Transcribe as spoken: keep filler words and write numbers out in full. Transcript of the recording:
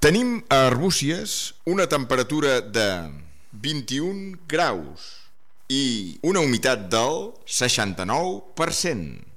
Tenim a Arbúcies una temperatura de vint-i-un graus i una humitat del seixanta-nou per cent.